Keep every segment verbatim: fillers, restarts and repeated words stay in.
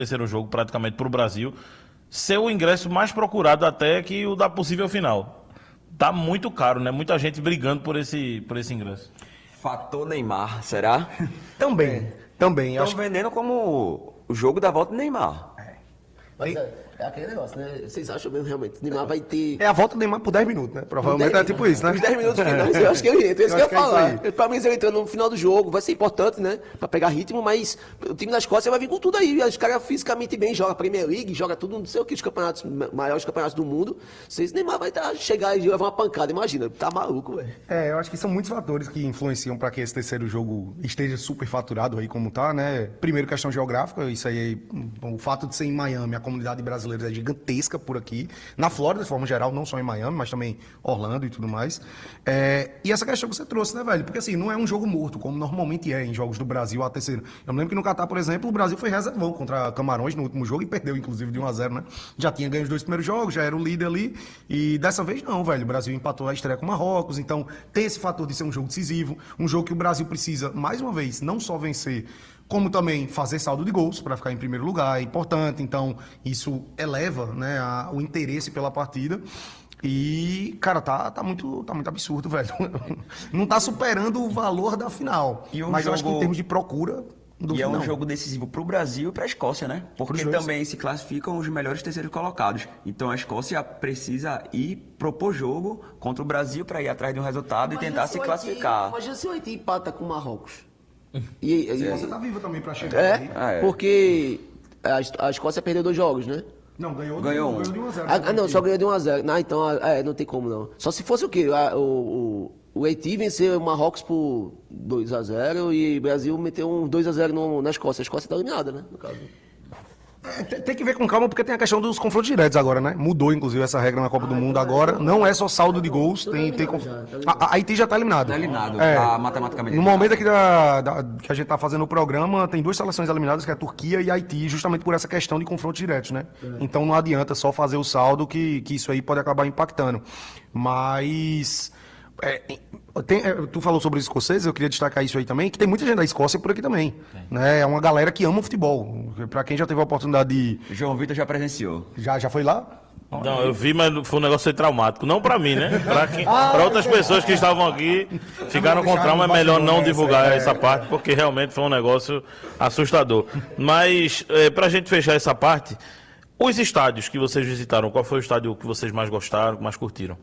terceiro jogo praticamente para o Brasil, ser o ingresso mais procurado até que o da possível final. Tá muito caro, né? Muita gente brigando por esse, por esse ingresso. Fator Neymar, será? Também, também. Estão Acho que vendendo como o jogo da volta do Neymar. Mas é, é aquele negócio, né? Vocês acham mesmo realmente? O Neymar vai ter. é a volta do Neymar por dez minutos, né? Provavelmente é tipo isso, né? Os dez minutos finais, eu acho que ele entra. É isso Eu que eu acho ia que é falar. isso aí. Pra mim, ele entrando no final do jogo, vai ser importante, né? Pra pegar ritmo, mas o time da Escócia vai vir com tudo aí. Os caras fisicamente bem, joga Premier League, joga tudo, não sei o que, os campeonatos, maiores campeonatos do mundo. Vocês Neymar vai tá, chegar e levar uma pancada, imagina. Tá maluco, velho. É, eu acho que são muitos fatores que influenciam para que esse terceiro jogo esteja super faturado aí como tá, né? Primeiro, questão geográfica, isso aí, o fato de ser em Miami, a comunidade brasileira é gigantesca por aqui, na Flórida de forma geral, não só em Miami, mas também Orlando e tudo mais. É, e essa questão que você trouxe, né, velho? Porque assim, não é um jogo morto, como normalmente é em jogos do Brasil a terceiro. Eu me lembro que no Catar, por exemplo, o Brasil foi reservão contra Camarões no último jogo e perdeu, inclusive, de um a zero, né? Já tinha ganho os dois primeiros jogos, já era o líder ali, e dessa vez não, velho. O Brasil empatou a estreia com o Marrocos, então tem esse fator de ser um jogo decisivo, um jogo que o Brasil precisa, mais uma vez, não só vencer, como também fazer saldo de gols para ficar em primeiro lugar, é importante, então isso eleva, né, a, o interesse pela partida. E, cara, tá, tá, muito, tá muito absurdo, velho. Não tá superando o valor da final. E um mas eu acho que em jogo- termos de procura, do E é um não. jogo decisivo para o Brasil e para a Escócia, né? Porque dois. também se classificam os melhores terceiros colocados. Então a Escócia precisa ir propor jogo contra o Brasil para ir atrás de um resultado Imagina e tentar se o Haiti- classificar. Imagina se o Haiti empata com o Marrocos. E, e- Você tá viva também pra chegar é, aí. Ah, é. porque a, Es- a Escócia perdeu dois jogos, né? Não, ganhou, Ganhou um. ganhou de um a zero. Ah, ah, não, só ganhou de um a zero. Não, então, ah, é, não tem como não. Só se fosse o quê? Ah, o, o, o Haiti venceu o Marrocos por dois a zero e o Brasil meteu um dois a zero no, na Escócia. A Escócia tá eliminada, né? No caso. É, tem tem que ver com calma, porque tem a questão dos confrontos diretos agora, né? Mudou, inclusive, essa regra na Copa do Mundo agora. Não é só saldo de gols, tem... tem conf... a, a Haiti já tá eliminado. Tá eliminado, É. tá matematicamente No eliminado. momento aqui da, da- que a gente tá fazendo o programa, tem duas seleções eliminadas, que é a Turquia e a Haiti, justamente por essa questão de confrontos diretos, né? Então não adianta só fazer o saldo, que, que isso aí pode acabar impactando. Mas... é, tem- é, tu falou sobre os escoceses, eu queria destacar isso aí também, que tem muita gente da Escócia por aqui também. Né? É uma galera que ama o futebol. Pra quem já teve a oportunidade de... João Vitor já presenciou. Já, já foi lá? Não, eu vi, mas foi um negócio foi traumático. Não pra mim, né? Pra, quem, pra outras pessoas que estavam aqui, ficaram com trauma, é melhor não divulgar essa parte, porque realmente foi um negócio assustador. Mas, é, pra gente fechar essa parte, os estádios que vocês visitaram, qual foi o estádio que vocês mais gostaram, que mais curtiram?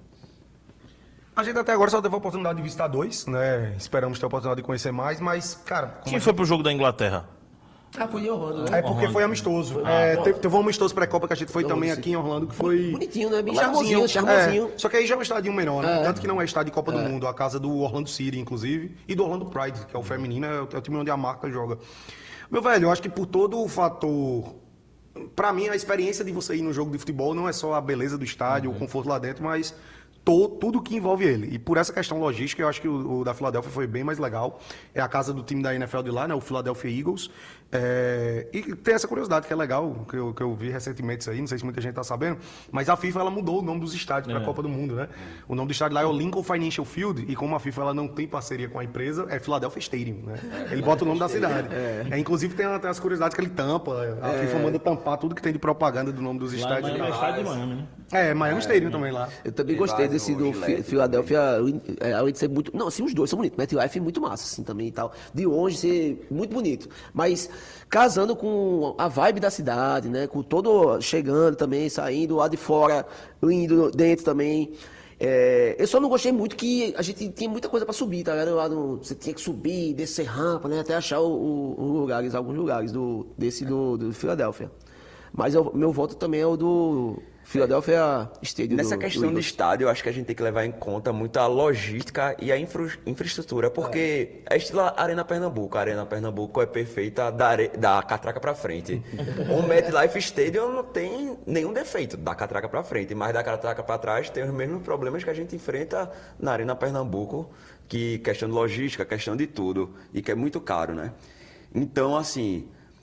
A gente até agora só teve a oportunidade de visitar dois, né? Esperamos ter a oportunidade de conhecer mais, mas, cara... como Quem a foi pro jogo da Inglaterra? Ah, foi em Orlando, né? É porque foi amistoso. É, teve, teve um amistoso pré-copa que a gente foi Não, também sim. aqui em Orlando, que foi... Bonitinho, né? Bem legalzinho. charmosinho, charmosinho. É, só que aí já é um estádio menor, né? É. Tanto que não é estádio de Copa do Mundo, a casa do Orlando City, inclusive, e do Orlando Pride, que é o feminino, é o, é o time onde a marca joga. Meu velho, eu acho que por todo o fator... Pra mim, a experiência de você ir no jogo de futebol não é só a beleza do estádio, o conforto lá dentro, mas... to- tudo que envolve ele. E por essa questão logística, eu acho que o, o da Filadélfia foi bem mais legal. É a casa do time da N F L de lá, né? O Philadelphia Eagles. É, e tem essa curiosidade que é legal, que eu, que eu vi recentemente isso aí, não sei se muita gente tá sabendo, mas a FIFA ela mudou o nome dos estádios para a Copa do Mundo, né? O nome do estádio lá é o Lincoln Financial Field, e como a FIFA ela não tem parceria com a empresa, é Philadelphia Stadium, né? Ele bota o nome da cidade. É, inclusive tem, tem as curiosidades que ele tampa, a FIFA manda tampar tudo que tem de propaganda do nome dos estádios. Miami é estádio de Miami, né? É, Miami Stadium também lá. Eu também Tem gostei vários, desse o do Gillette, Fi- Philadelphia, é, além de ser muito... Não, assim, os dois são bonitos. MetLife é muito massa, assim, também e tal. De longe ser muito bonito. Mas casando com a vibe da cidade, né? Com todo... Chegando também, saindo lá de fora, indo dentro também. É, eu só não gostei muito que a gente tinha muita coisa pra subir, tá ligado? Lá no, você tinha que subir, descer rampa, né? Até achar o, o- os lugares, alguns lugares do, desse do, do Philadelphia. Mas eu- meu voto também é o do Philadelphia Stadium. Nessa do- questão do de Eagles. estádio, eu acho que a gente tem que levar em conta muito a logística e a infra- infraestrutura, porque é. estilo Arena Pernambuco. A Arena Pernambuco é perfeita da, are- da catraca pra frente. O MetLife Stadium não tem nenhum defeito da catraca pra frente, mas da catraca pra trás tem os mesmos problemas que a gente enfrenta na Arena Pernambuco, que questão de logística, questão de tudo, e que é muito caro, né? Então, assim...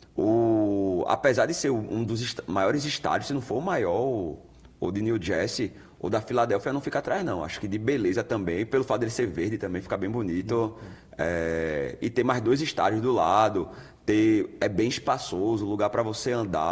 O, apesar de ser um dos est- maiores estádios, se não for o maior, o, o de New Jersey, o da Filadélfia não fica atrás, não. Acho que de beleza também, pelo fato dele ser verde também fica bem bonito. É, e ter mais dois estádios do lado, ter, é bem espaçoso, lugar para você andar.